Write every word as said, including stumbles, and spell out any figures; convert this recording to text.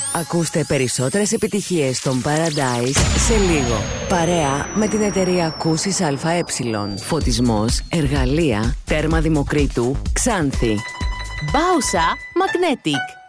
Ακούστε περισσότερες επιτυχίες των Paradise σε λίγο. Παρέα με την εταιρεία Ακούσεις ΑΕ. Φωτισμός, εργαλεία, τέρμα Δημοκρίτου, Ξάνθη. Μπάουσα Magnetic.